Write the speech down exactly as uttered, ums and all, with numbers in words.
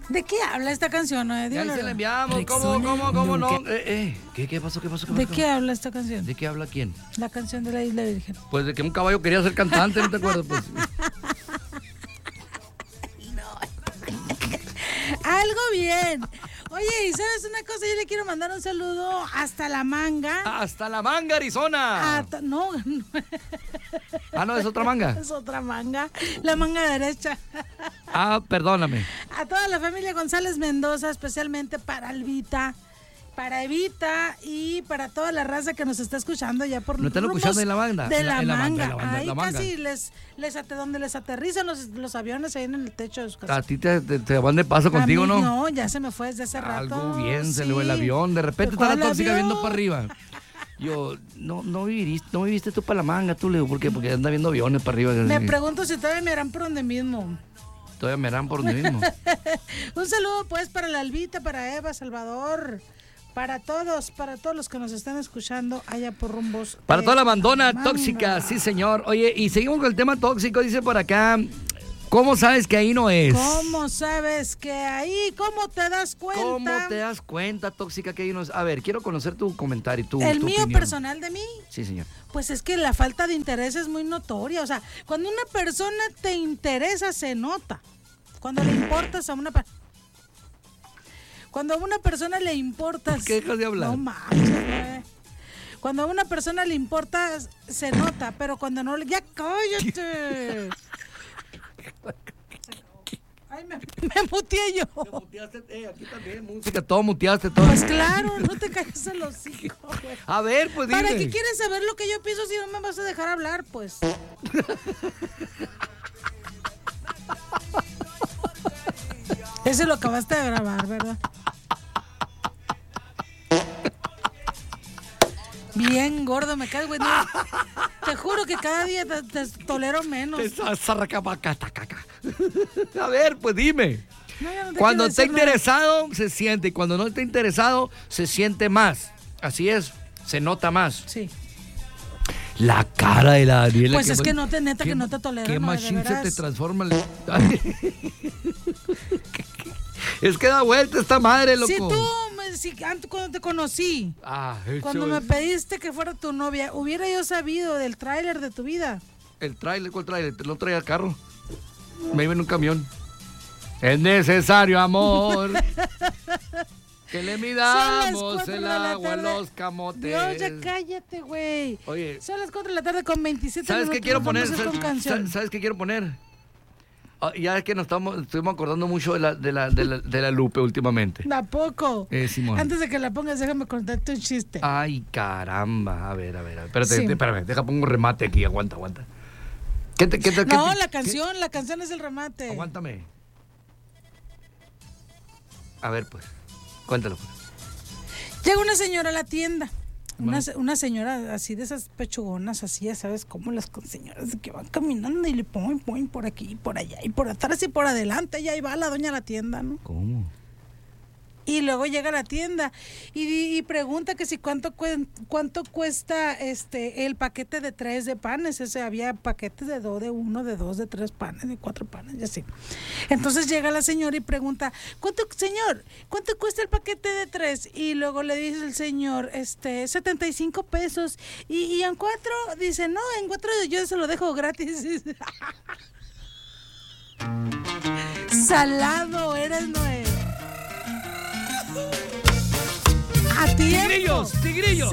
¿De qué habla esta canción? Eh? Ya se la enviamos. ¿Cómo, cómo, cómo no? Eh, eh. ¿Qué, ¿Qué pasó? ¿Qué pasó? ¿Qué pasó? ¿De qué habla esta canción? ¿De qué habla quién? La canción de la Isla Virgen. Pues de que un caballo quería ser cantante, ¿no te acuerdas? Pues. Algo bien. Oye, ¿y sabes una cosa? Yo le quiero mandar un saludo hasta La Manga. Hasta La Manga, Arizona. Hasta, no, no. Ah, no, es otra manga. Es otra manga. La manga derecha. Ah, perdóname. A toda la familia González Mendoza, especialmente para Albita, para Evita y para toda la raza que nos está escuchando ya por ¿No están escuchando en la banda? De en la, en la manga. banda, en la banda, Ahí la manga. casi les, les ate, donde les aterrizan los, los aviones ahí en el techo de sus casas. A ti te, te, te van de paso contigo, mí, ¿no? No, ya se me fue desde hace rato. Algo bien, sí. se le fue el avión. De repente está la ¿Cuál tóxica avión? viendo para arriba. Yo, no, no viviste, no viviste tú para La Manga, tú, le digo, ¿por qué? Porque anda viendo aviones para arriba. Me pregunto si todavía me harán por donde mismo. Todavía me harán por donde mismo. Un saludo pues para la Albita, para Eva, Salvador, para todos, para todos los que nos están escuchando allá por rumbos. Para toda la bandona Manga. tóxica, sí señor. Oye, y seguimos con el tema tóxico, dice por acá. ¿Cómo sabes que ahí no es? ¿Cómo sabes que ahí? ¿Cómo te das cuenta? ¿Cómo te das cuenta, tóxica, que ahí no es? A ver, quiero conocer tu comentario, tu El tu mío opinión. personal de mí. Sí, señor. Pues es que la falta de interés es muy notoria. O sea, cuando una persona te interesa, se nota. Cuando le importas a una persona. Cuando a una persona le importas. ¿Por qué dejas de hablar? No manches, güey. Cuando a una persona le importa, se nota. Pero cuando no le. ¡Ya cállate! Ay, me, me muteé yo. Te muteaste, eh, aquí también, música, todo muteaste, todo. Pues claro, no te calles el hocico, güey. A ver, pues dime. ¿Para qué quieres saber lo que yo pienso si no me vas a dejar hablar, pues? Ese lo acabaste de grabar, ¿verdad? Bien gordo me caes, güey. No, te juro que cada día te, te tolero menos. A ver, pues dime. No, ya no te Cuando quiero está decir nada. interesado, se siente. Y cuando no está interesado, se siente más. Así es, se nota más. Sí. La cara de la Daniela. Pues es que no te, neta, que no te tolero. ¿Qué no, de machín se veras. te transforma? el- Es que da vuelta esta madre, loco. Si tú, me- si antes cuando te conocí, Ah, eso cuando me es. pediste que fuera tu novia, hubiera yo sabido del tráiler de tu vida. El tráiler, ¿cuál tráiler? Te lo traía al carro. Me iba en un camión. Es necesario, amor, que le Son las midamos cuatro el de la agua a tarde. los camotes. Dios, ya cállate, güey. Oye, Son las cuatro de la tarde con veintisiete ¿sabes minutos. qué quiero nos poner? vamos a hacer con canción. ¿Sabes, ¿Sabes qué quiero poner? Ah, ya es que nos estamos, estuvimos acordando mucho de la, de la, de la, de la Lupe últimamente. ¿A poco? Eh, Simón. Antes de que la pongas, déjame contarte un chiste. Ay, caramba. A ver, a ver. a ver. Espérate, Sí. espérame. Deja, pongo un remate aquí. Aguanta, aguanta. ¿Qué te, qué te, qué No, te- la qué- canción, la canción es el remate. Aguántame. A ver, pues. Cuéntalo, pues. Llega una señora a la tienda. Una, Bueno. se- una señora así de esas pechugonas, así, ya sabes, como las con- señoras que van caminando y le ponen, ponen por aquí, y por allá, y por atrás y por adelante. Y ahí va la doña a la tienda, ¿no? ¿Cómo? Y luego llega a la tienda y, y pregunta que si cuánto cuen- cuánto cuesta este el paquete de tres de panes. Ese había paquetes de dos, de uno, de dos, de tres panes, de cuatro panes y así. Entonces llega la señora y pregunta, ¿cuánto, señor? ¿Cuánto cuesta el paquete de tres? Y luego le dice el señor, este, setenta y cinco pesos. Y, y en cuatro, dice, no, en cuatro yo se lo dejo gratis. Salado eres, Noé. A ti. ¡Tigrillos! ¡Tigrillos!